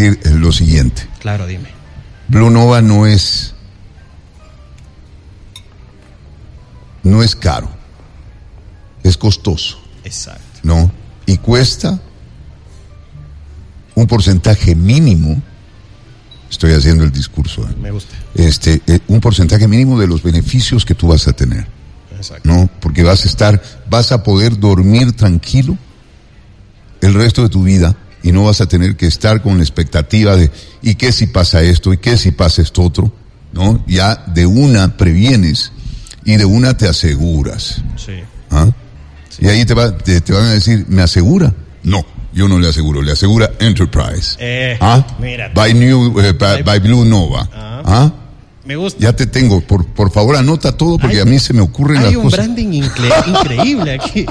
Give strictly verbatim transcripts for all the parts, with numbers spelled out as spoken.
decir lo siguiente. Claro, dime. Blue Nova no es no es caro, es costoso. Exacto. ¿No? Y cuesta un porcentaje mínimo. Estoy haciendo el discurso. ¿eh? Me gusta. Este, eh, un porcentaje mínimo de los beneficios que tú vas a tener. Exacto. ¿No? Porque vas a estar, vas a poder dormir tranquilo el resto de tu vida y no vas a tener que estar con la expectativa de ¿y qué si pasa esto? ¿Y qué si pasa esto otro? ¿No? Ya de una previenes y de una te aseguras. Sí. ¿Ah? Sí. Y ahí te, va, te, te van a decir, ¿me asegura? No, yo no le aseguro, le asegura Enterprise. Eh, ¿Ah? mira. By, New, eh, by, by Blue Nova. Ah. ¿Ah? Me gusta. Ya te tengo, por, por favor anota todo porque hay, a mí se me ocurren hay las un cosas. branding incre- increíble aquí.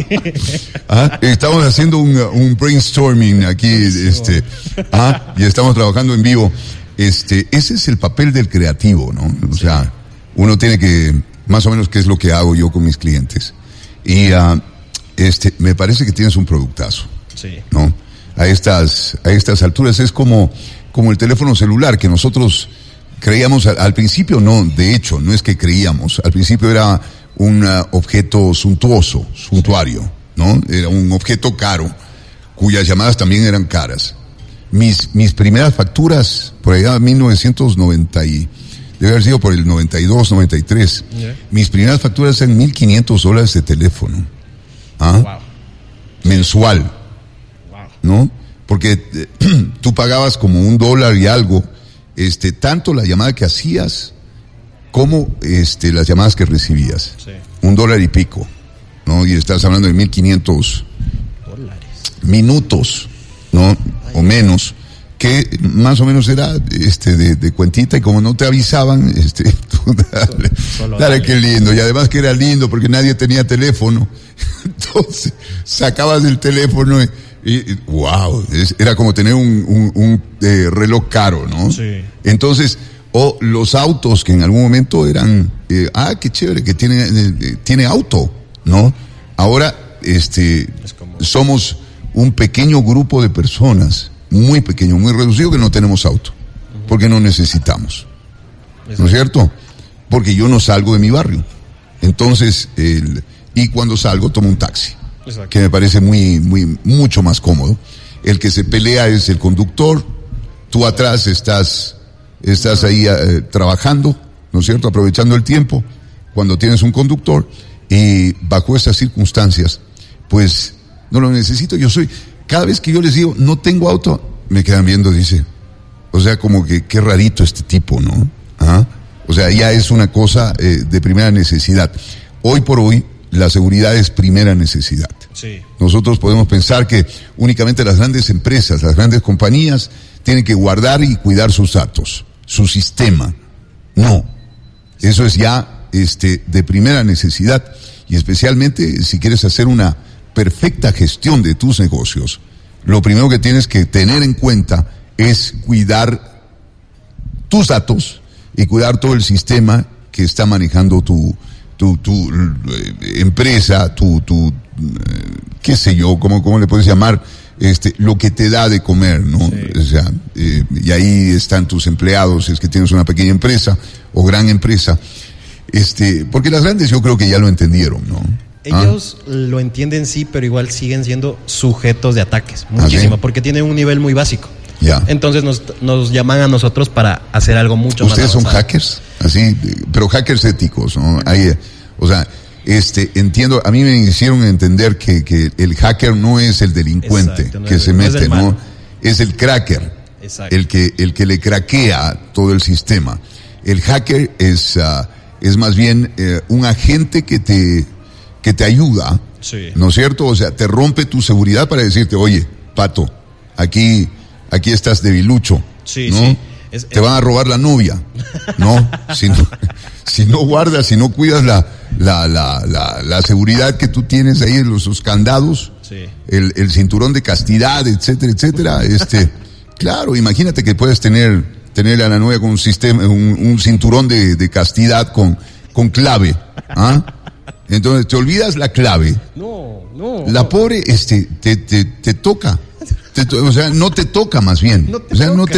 ¿Ah? Estamos haciendo un, un brainstorming aquí, este, ¿ah? Y estamos trabajando en vivo. Este, ese es el papel del creativo, ¿no? O sí. sea, uno tiene que, más o menos, qué es lo que hago yo con mis clientes. Y uh, este, me parece que tienes un productazo, Sí. ¿no? A estas, a estas alturas es como, como el teléfono celular que nosotros creíamos al, al principio, no, de hecho, no es que creíamos, al principio era un uh, objeto suntuoso, suntuario, ¿no? Era un objeto caro, cuyas llamadas también eran caras. Mis, mis primeras facturas, por allá en mil novecientos noventa y, debe haber sido por el noventa y dos, noventa y tres, Yeah. mis primeras facturas eran mil quinientos dólares de teléfono, ¿ah? Wow. Mensual, Wow. ¿no? Porque eh, tú pagabas como un dólar y algo, este, tanto la llamada que hacías como este, las llamadas que recibías. Sí. Un dólar y pico, ¿no? Y estás hablando de mil quinientos Dólares. minutos, ¿no? O menos, que más o menos era este de, de cuentita, y como no te avisaban, este, tú dale, Solo dale, dale. qué lindo, y además que era lindo porque nadie tenía teléfono, entonces sacabas el teléfono y, y, y wow, es, era como tener un, un, un eh, reloj caro, ¿no? Sí. Entonces, o los autos que en algún momento eran, eh, ah, qué chévere, que tiene, eh, tiene auto, ¿no? Ahora, este, Es como- somos un pequeño grupo de personas, muy pequeño, muy reducido, que no tenemos auto, uh-huh. porque no necesitamos, ¿no es cierto? Porque yo no salgo de mi barrio, entonces, el, y cuando salgo tomo un taxi, Exacto. que me parece muy, muy, mucho más cómodo. El que se pelea es el conductor, tú atrás estás, estás ahí eh, trabajando, ¿no es cierto? Aprovechando el tiempo, cuando tienes un conductor, y bajo estas circunstancias, pues, no lo necesito. Yo soy, cada vez que yo les digo, no tengo auto, me quedan viendo, dice, o sea, como que qué rarito este tipo, ¿no? ¿Ah? O sea, ya es una cosa eh, de primera necesidad. Hoy por hoy, la seguridad es primera necesidad. Sí. Nosotros podemos pensar que únicamente las grandes empresas, las grandes compañías, tienen que guardar y cuidar sus datos, su sistema. No. Eso es ya, este, de primera necesidad. Y especialmente si quieres hacer una perfecta gestión de tus negocios, lo primero que tienes que tener en cuenta es cuidar tus datos y cuidar todo el sistema que está manejando tu, tu, tu eh, empresa, tu, tu, eh, qué sé yo, cómo, cómo le puedes llamar, este, lo que te da de comer, ¿no? Sí. O sea, eh, y ahí están tus empleados, si es que tienes una pequeña empresa o gran empresa, este, porque las grandes yo creo que ya lo entendieron, ¿no? Ellos ¿Ah? lo entienden, sí, pero igual siguen siendo sujetos de ataques, muchísimo, ¿Ah, sí? Porque tienen un nivel muy básico. Ya. Entonces nos, nos llaman a nosotros para hacer algo mucho más ¿Ustedes son avanzado. hackers? Así, pero hackers éticos, ¿no? Ahí, o sea, este, entiendo, a mí me hicieron entender que, que el hacker no es el delincuente. Exacto, no que es- se no es mete, el ¿no? malo. Es el cracker. Exacto. El que, el que le craquea todo el sistema. El hacker es, uh, es más bien eh, un agente que te, que te ayuda, Sí. ¿no es cierto? O sea, te rompe tu seguridad para decirte, oye, pato, aquí, aquí estás debilucho, Sí, ¿no? sí. Es- te van a robar la novia, ¿no? Si no, si no guardas, si no cuidas la, la, la, la, la seguridad que tú tienes ahí en los, los candados, Sí. el, el cinturón de castidad, etcétera, etcétera, este, claro, imagínate que puedes tener, tener a la novia con un sistema, un, un cinturón de, de castidad con, con clave, ¿ah? Entonces te olvidas la clave, No, no. la pobre, este, te, te, te toca, te to- o sea, no te toca más bien, No te o sea, no toca. te